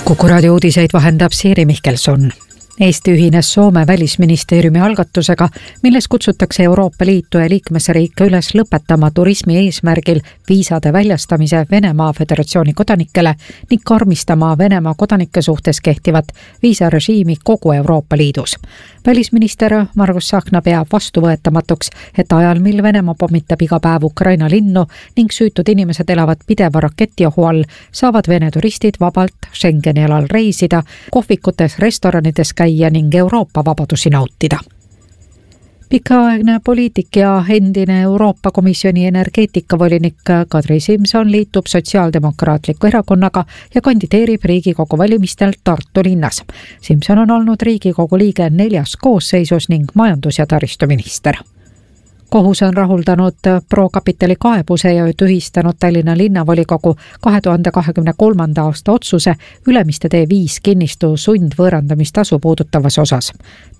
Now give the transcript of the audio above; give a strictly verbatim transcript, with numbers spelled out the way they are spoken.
Kuku raadio uudiseid vahendab Siiri Mihkelson. Eesti ühines Soome välisministeeriumi algatusega, milles kutsutakse Euroopa Liitu ja liikmesriike üles lõpetama turismi eesmärgil viisade väljastamise Venemaa Föderatsiooni kodanikele ning karmistama Venemaa kodanike suhtes kehtivat viisarežiimi kogu Euroopa Liidus. Välisminister Margus Tsahkna peab vastuvõetamatuks, et ajal, mil Venemaa pommitab iga päev Ukraina linnu ning süütud inimesed elavad pideva raketiohu all, saavad Vene turistid vabalt Schengeni alal reisida, kohvikutes, restoranides käia ning Euroopa vabadusi nautida. Pikaaegne poliitik ja endine Euroopa Komisjoni energeetikavolinik Kadri Simson liitub Sotsiaaldemokraatliku erakonnaga ja kandideerib Riigikogu valimistel Tartu linnas. Simson on olnud Riigikogu liige neljas koosseisus ning majandus- ja taristuminister. Kohus on rahuldanud ProCapitali kaebuse ja tühistanud Tallinna linnavolikogu kahe tuhande kahekümne kolmanda aasta otsuse Ülemiste tee viis kinnistu sundvõõrandamistasu puudutavas osas.